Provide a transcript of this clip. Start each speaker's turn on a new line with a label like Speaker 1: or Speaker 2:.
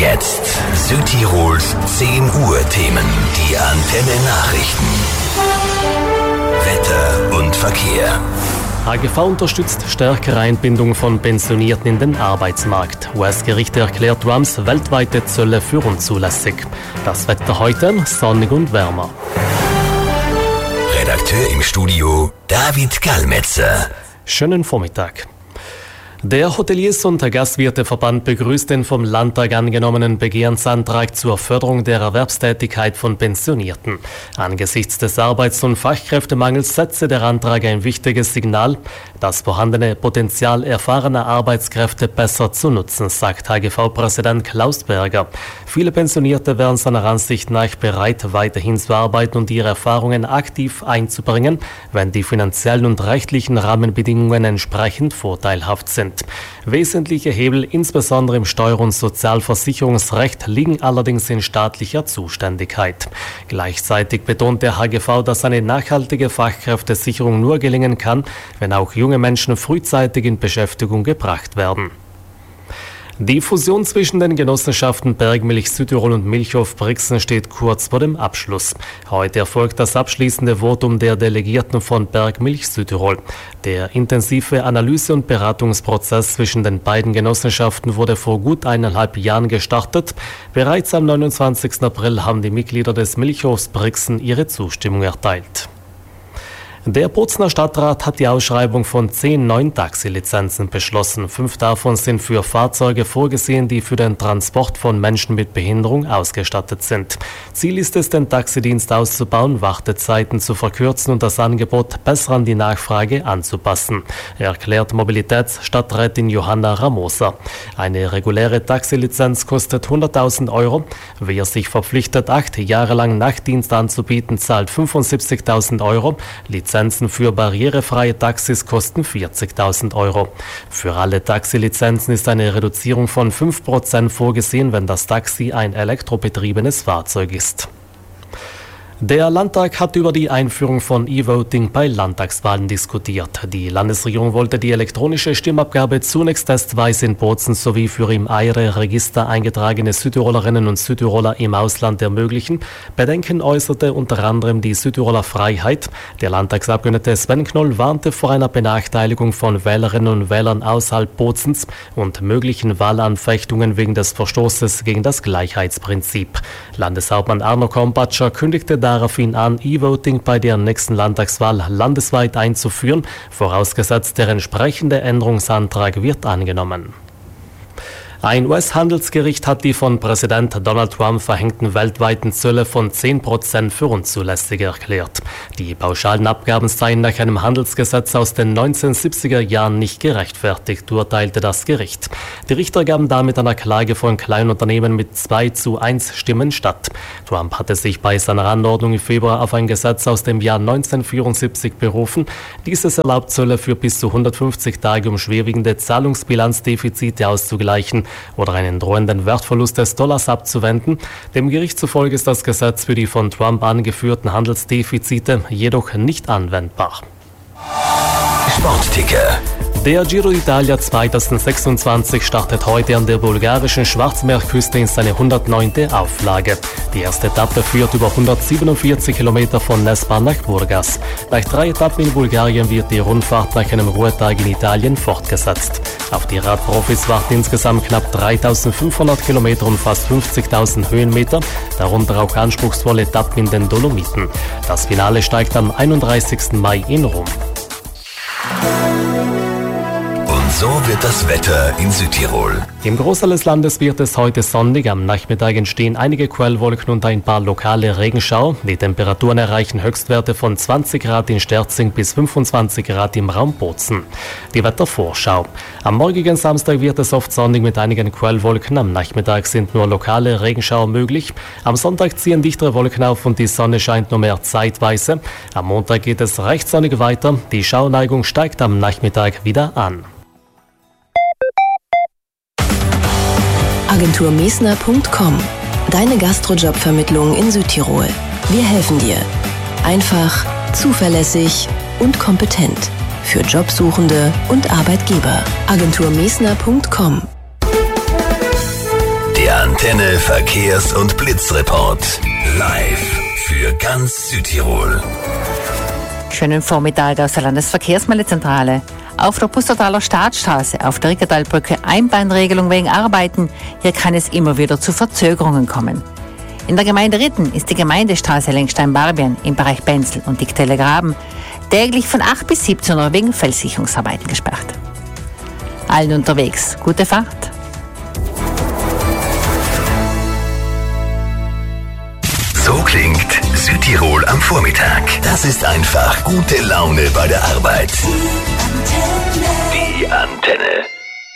Speaker 1: jetzt Südtirols 10 Uhr Themen. Die Antenne Nachrichten. Wetter und Verkehr.
Speaker 2: AGV unterstützt stärkere Einbindung von Pensionierten in den Arbeitsmarkt. US-Gericht erklärt Trumps weltweite Zölle für unzulässig. Das Wetter heute sonnig und wärmer.
Speaker 1: Redakteur im Studio David Gallmetzer.
Speaker 2: Schönen Vormittag. Der Hoteliers- und Gastwirteverband begrüßt den vom Landtag angenommenen Begehrensantrag zur Förderung der Erwerbstätigkeit von Pensionierten. Angesichts des Arbeits- und Fachkräftemangels setze der Antrag ein wichtiges Signal, das vorhandene Potenzial erfahrener Arbeitskräfte besser zu nutzen, sagt HGV-Präsident Klaus Berger. Viele Pensionierte wären seiner Ansicht nach bereit, weiterhin zu arbeiten und ihre Erfahrungen aktiv einzubringen, wenn die finanziellen und rechtlichen Rahmenbedingungen entsprechend vorteilhaft sind. Wesentliche Hebel, insbesondere im Steuer- und Sozialversicherungsrecht, liegen allerdings in staatlicher Zuständigkeit. Gleichzeitig betont der HGV, dass eine nachhaltige Fachkräftesicherung nur gelingen kann, wenn auch junge Menschen frühzeitig in Beschäftigung gebracht werden. Die Fusion zwischen den Genossenschaften Bergmilch Südtirol und Milchhof Brixen steht kurz vor dem Abschluss. Heute erfolgt das abschließende Votum der Delegierten von Bergmilch Südtirol. Der intensive Analyse- und Beratungsprozess zwischen den beiden Genossenschaften wurde vor gut 1,5 Jahren gestartet. Bereits am 29. April haben die Mitglieder des Milchhofs Brixen ihre Zustimmung erteilt. Der Bozner Stadtrat hat die Ausschreibung von 10 neuen Taxilizenzen beschlossen. 5 davon sind für Fahrzeuge vorgesehen, die für den Transport von Menschen mit Behinderung ausgestattet sind. Ziel ist es, den Taxidienst auszubauen, Wartezeiten zu verkürzen und das Angebot besser an die Nachfrage anzupassen, erklärt Mobilitätsstadträtin Johanna Ramosa. Eine reguläre Taxilizenz kostet 100.000 €. Wer sich verpflichtet, 8 Jahre lang Nachtdienst anzubieten, zahlt 75.000 €. Lizenzen für barrierefreie Taxis kosten 40.000 €. Für alle Taxilizenzen ist eine Reduzierung von 5% vorgesehen, wenn das Taxi ein elektrobetriebenes Fahrzeug ist. Der Landtag hat über die Einführung von E-Voting bei Landtagswahlen diskutiert. Die Landesregierung wollte die elektronische Stimmabgabe zunächst testweise in Bozen sowie für im EIRE-Register eingetragene Südtirolerinnen und Südtiroler im Ausland ermöglichen. Bedenken äußerte unter anderem die Südtiroler Freiheit. Der Landtagsabgeordnete Sven Knoll warnte vor einer Benachteiligung von Wählerinnen und Wählern außerhalb Bozens und möglichen Wahlanfechtungen wegen des Verstoßes gegen das Gleichheitsprinzip. Landeshauptmann Arno Kompatscher kündigte daraufhin an, E-Voting bei der nächsten Landtagswahl landesweit einzuführen, vorausgesetzt der entsprechende Änderungsantrag wird angenommen. Ein US-Handelsgericht hat die von Präsident Donald Trump verhängten weltweiten Zölle von 10% für unzulässig erklärt. Die pauschalen Abgaben seien nach einem Handelsgesetz aus den 1970er Jahren nicht gerechtfertigt, urteilte das Gericht. Die Richter gaben damit einer Klage von Kleinunternehmen mit 2:1 Stimmen statt. Trump hatte sich bei seiner Anordnung im Februar auf ein Gesetz aus dem Jahr 1974 berufen. Dieses erlaubt Zölle für bis zu 150 Tage, um schwerwiegende Zahlungsbilanzdefizite auszugleichen oder einen drohenden Wertverlust des Dollars abzuwenden. Dem Gericht zufolge ist das Gesetz für die von Trump angeführten Handelsdefizite jedoch nicht anwendbar.
Speaker 1: Sportticker.
Speaker 2: Der Giro d'Italia 2026 startet heute an der bulgarischen Schwarzmeerküste in seine 109. Auflage. Die erste Etappe führt über 147 Kilometer von Nespar nach Burgas. Nach 3 Etappen in Bulgarien wird die Rundfahrt nach einem Ruhetag in Italien fortgesetzt. Auf die Radprofis warten insgesamt knapp 3.500 Kilometer und fast 50.000 Höhenmeter, darunter auch anspruchsvolle Etappen in den Dolomiten. Das Finale steigt am 31. Mai in Rom.
Speaker 1: So wird das Wetter in Südtirol.
Speaker 2: Im Großteil des Landes wird es heute sonnig. Am Nachmittag entstehen einige Quellwolken und ein paar lokale Regenschauer. Die Temperaturen erreichen Höchstwerte von 20 Grad in Sterzing bis 25 Grad im Raum Bozen. Die Wettervorschau. Am morgigen Samstag wird es oft sonnig mit einigen Quellwolken. Am Nachmittag sind nur lokale Regenschauer möglich. Am Sonntag ziehen dichtere Wolken auf und die Sonne scheint nur mehr zeitweise. Am Montag geht es recht sonnig weiter. Die Schauerneigung steigt am Nachmittag wieder an.
Speaker 3: Agenturmesner.com. Deine Gastrojobvermittlung in Südtirol. Wir helfen dir. Einfach, zuverlässig und kompetent. Für Jobsuchende und Arbeitgeber. Agenturmesner.com.
Speaker 1: Der Antenne Verkehrs- und Blitzreport. Live für ganz Südtirol.
Speaker 4: Schönen Vormittag aus der Landesverkehrsmeldezentrale. Auf der Pustertaler Staatsstraße, auf der Rickertalbrücke Einbahnregelung wegen Arbeiten. Hier kann es immer wieder zu Verzögerungen kommen. In der Gemeinde Ritten ist die Gemeindestraße Lenkstein-Barbien im Bereich Benzel und Dickteller Graben täglich von 8 bis 17 Uhr wegen Felssicherungsarbeiten gesperrt. Allen unterwegs gute Fahrt.
Speaker 1: So klingt Südtirol am Vormittag. Das ist einfach gute Laune bei der Arbeit. Die Antenne.